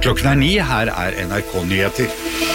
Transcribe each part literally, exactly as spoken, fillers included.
Klokken er ni, her er N R K-nyheter.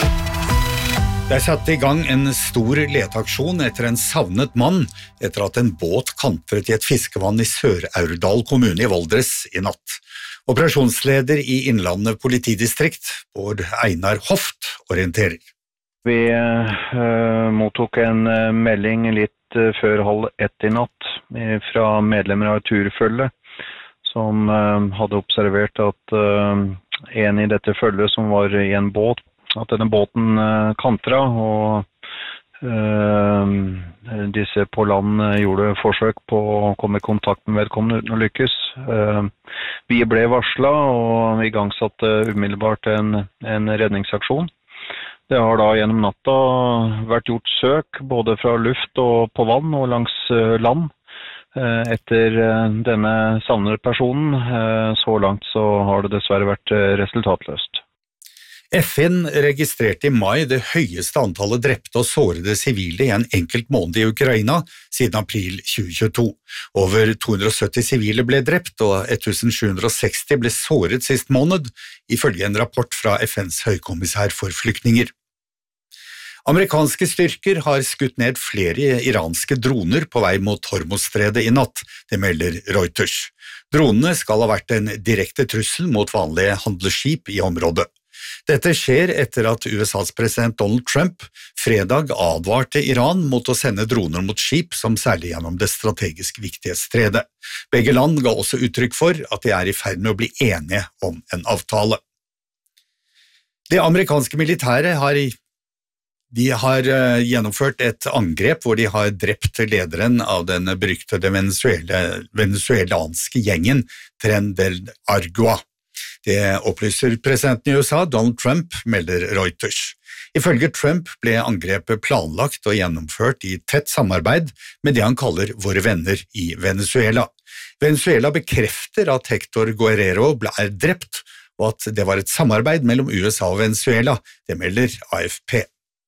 Det er satt i gang en stor leteaksjon etter en savnet mann etter at en båt kantret i et fiskevann i Sør-Aurdal kommune i Valdres i natt. Operasjonsleder i Innlandet politidistrikt, Bård Einar Hoft, orienterer. Vi uh, mottok en uh, melding litt uh, før halv ett i natt uh, fra medlemmer av et turfølge som uh, hadde observert at uh, en i dette følget som var i en båt, at denne båten uh, kantra, og uh, disse på land uh, gjorde forsøk på å komme i kontakt med vedkommende uten å lykkes. Uh, vi ble varslet og igangsatte umiddelbart en, en redningsaksjon. Det har da gjennom natta vært gjort søk både fra luft og på vann og langs uh, land. Etter denne savnede personen, så langt så har det dessverre vært resultatløst. F N registrerte i mai det høyeste antallet drepte og sårede sivile i en enkelt måned i Ukraina siden april tjue tjueto. Over to hundre og sytti sivile ble drept og ett tusen sju hundre og seksti ble såret sist måned, ifølge en rapport fra F N's høykommissær for flyktninger. Amerikanske styrker har skutt ned flere iranske droner på vei mot Hormuzstredet i natt, det melder Reuters. Dronene skal ha vært en direkte trussel mot vanlige handelsskip i området. Dette skjer etter at U S A's president Donald Trump fredag advarte Iran mot å sende droner mot skip som særlig gjennom det strategisk viktige stredet. Begge land ga også uttrykk for at de er i ferd med å bli enige om en avtale. Det amerikanske militæret har i De har gjennomført et angrep hvor de har drept lederen av den beryktede venezuelanske gjengen Tren del Aragua. Det opplyser presidenten i U S A, Donald Trump, melder Reuters. Ifølge Trump ble angrepet planlagt og gjennomført i tett samarbeid med det han kaller våre venner i Venezuela. Venezuela bekrefter at Hector Guerrero ble drept, og at det var et samarbeid mellom U S A og Venezuela, det melder A F P.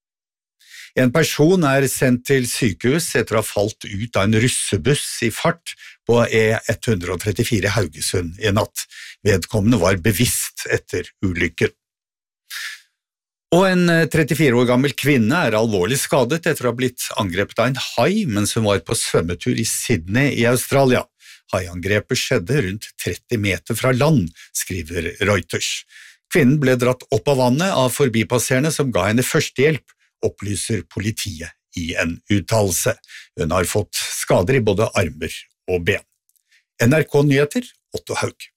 En person er sendt til sykehus etter å ha falt ut av en russebuss i fart på E ett hundre og trettifire Haugesund i natt. Vedkommende var bevisst etter ulykken. Og en trettifire år gammel kvinne er alvorlig skadet etter å ha blitt angrepet av en hai mens hun var på svømmetur i Sydney i Australia. Haiangrepet skjedde rundt tretti meter fra land, skriver Reuters. Kvinnen ble dratt opp av vannet av forbipasserende som ga henne førstehjelp, opplyser politiet i en uttalelse. Hun har fått skader i både armer og ben. N R K-nyheter, Otto Haug.